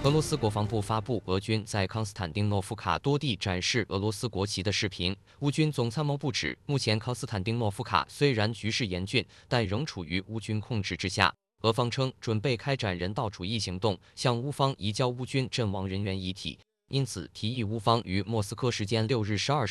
俄罗斯国防部发布俄军在康斯坦丁诺夫卡多地展示俄罗斯国旗的视频。乌军总参谋部指，目前康斯坦丁诺夫卡虽然局势严峻，但仍处于乌军控制之下。俄方称准备开展人道主义行动，向乌方移交乌军阵亡人员遗体，因此提议乌方于莫斯科时间6日12